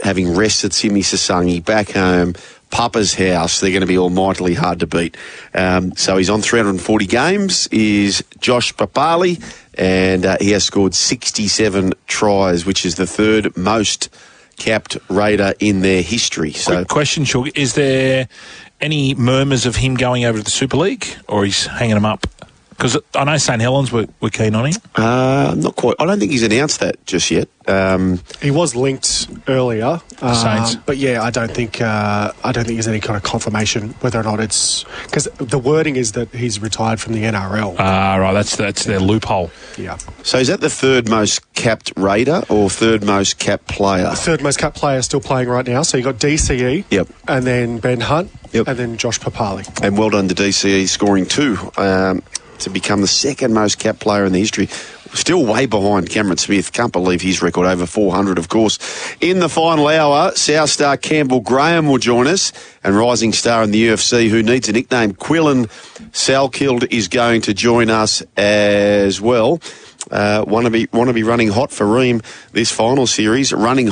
having rested Simi Sasangi back home, Papa's house. They're going to be almightily hard to beat. So he's on 340 games, is Josh Papali, and he has scored 67 tries, which is the third most capped Raider in their history. So, quick question, Shug. Is there any murmurs of him going over to the Super League, or he's hanging them up? Because I know St Helens were keen on him. Not quite. I don't think he's announced that just yet. He was linked earlier, Saints. but yeah, I don't think there's any kind of confirmation whether or not it's because the wording is that he's retired from the NRL. Right. That's their loophole. Yeah. So is that the third most capped Raider or third most capped player? The third most capped player still playing right now. So you got DCE, Yep. and then Ben Hunt, Yep. and then Josh Papali. And well done to DCE scoring 2 to become the second most capped player in the history. Still way behind Cameron Smith. Can't believe his record over 400, of course. In the final hour, South Star Campbell Graham will join us, and rising star in the UFC who needs a nickname, Quillan Salkild, is going to join us as well. Want to be running hot for Ream this final series,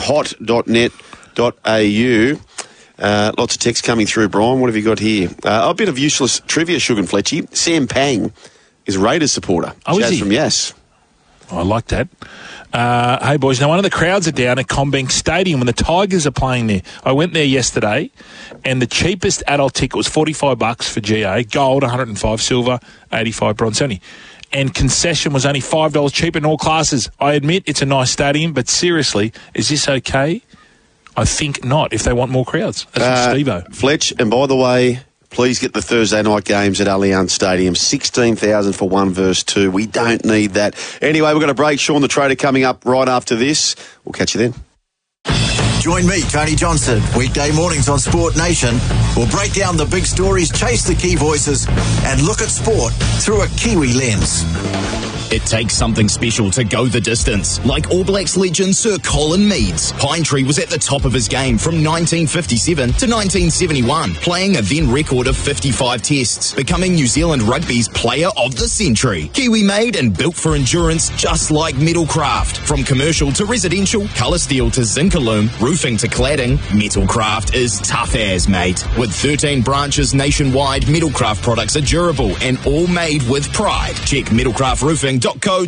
runninghot.net.au. Lots of text coming through, Brian. What have you got here? A bit of useless trivia, Shug and Fletchy. Sam Pang is a Raiders supporter. Oh, is Chaz he? from Yes. I like that. Hey, boys, now one of the crowds are down at CommBank Stadium when the Tigers are playing there. I went there yesterday, and the cheapest adult ticket was $45 for GA, gold 105, silver 85, bronze 70. And concession was only $5 cheaper in all classes. I admit it's a nice stadium, but seriously, is this okay? I think not, if they want more crowds. That's from Steve-O. Fletch, and by the way, please get the Thursday night games at Allianz Stadium. 16,000 for 1 versus 2. We don't need that. Anyway, we're going to break. Sean the Trader coming up right after this. We'll catch you then. Join me, Tony Johnson, weekday mornings on Sport Nation. We'll break down the big stories, chase the key voices, and look at sport through a Kiwi lens. It takes something special to go the distance, like All Blacks legend Sir Colin Meads. Pinetree was at the top of his game from 1957 to 1971, playing a then record of 55 tests, becoming New Zealand Rugby's Player of the Century. Kiwi made and built for endurance, just like Metalcraft. From commercial to residential, colour steel to Zincalume, roofing to cladding, Metalcraft is tough as, mate. With 13 branches nationwide, Metalcraft products are durable and all made with pride. Check metalcraftroofing.co.nz.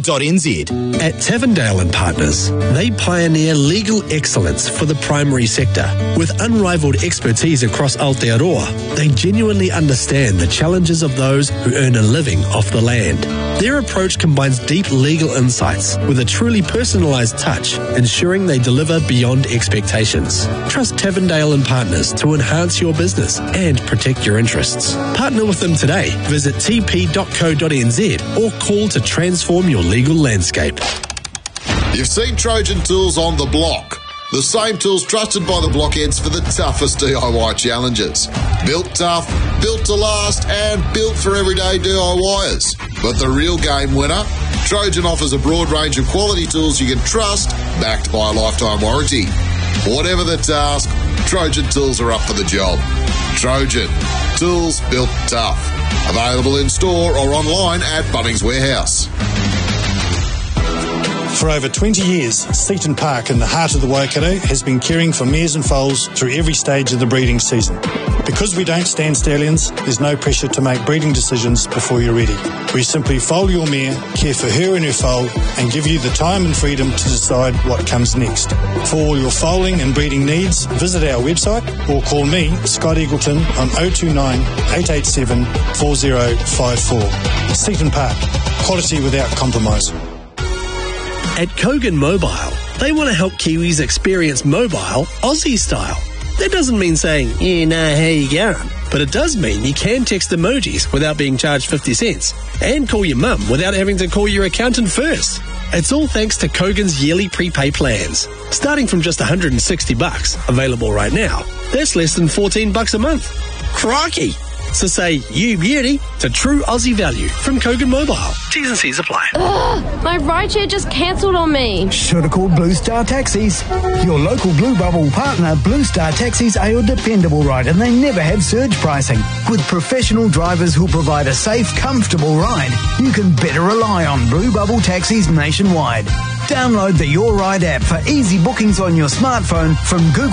At Tavendale and Partners, they pioneer legal excellence for the primary sector. With unrivaled expertise across Aotearoa, they genuinely understand the challenges of those who earn a living off the land. Their approach combines deep legal insights with a truly personalised touch, ensuring they deliver beyond expectations. Trust Tavendale and Partners to enhance your business and protect your interests. Partner with them today. Visit tp.co.nz or call to transform your legal landscape. You've seen Trojan Tools on the block. The same tools trusted by the blockheads for the toughest DIY challenges. Built tough, built to last, and built for everyday DIYers. But the real game winner? Trojan offers a broad range of quality tools you can trust, backed by a lifetime warranty. Whatever the task, Trojan Tools are up for the job. Trojan, tools built tough. Available in store or online at Bunnings Warehouse. For over 20 years, Seaton Park in the heart of the Waikato has been caring for mares and foals through every stage of the breeding season. Because we don't stand stallions, there's no pressure to make breeding decisions before you're ready. We simply foal your mare, care for her and her foal, and give you the time and freedom to decide what comes next. For all your foaling and breeding needs, visit our website or call me, Scott Eagleton, on 029 887 4054. Seaton Park, quality without compromise. At Kogan Mobile, they want to help Kiwis experience mobile Aussie style. That doesn't mean saying, yeah, nah, how you going? But it does mean you can text emojis without being charged 50 cents and call your mum without having to call your accountant first. It's all thanks to Kogan's yearly prepay plans. Starting from just $160, available right now, that's less than $14 a month. Crikey! So say you beauty to true Aussie value from Kogan Mobile. T's and C's apply. Ugh, my rideshare just cancelled on me. Should have called Blue Star Taxis. Your local Blue Bubble partner, Blue Star Taxis, are your dependable ride, and they never have surge pricing. With professional drivers who provide a safe, comfortable ride, you can better rely on Blue Bubble Taxis nationwide. Download the Your Ride app for easy bookings on your smartphone from Google